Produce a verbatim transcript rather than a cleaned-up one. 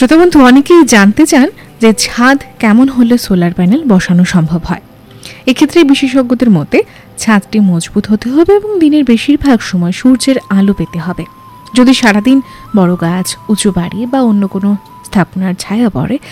শ্রোতা বন্ধু, অনেকেই জানতে চান যে ছাদ কেমন হলে সোলার প্যানেল বসানো সম্ভব হয়। এক্ষেত্রে বিশেষজ্ঞদের মতে ছাদটি মজবুত হতে হবে এবং দিনের বেশিরভাগ সময় সূর্যের আলো পেতে হবে। যদি সারাদিন বড় গাছ, উঁচু বাড়ি বা অন্য কোনো স্থাপনার ছায়া পড়ে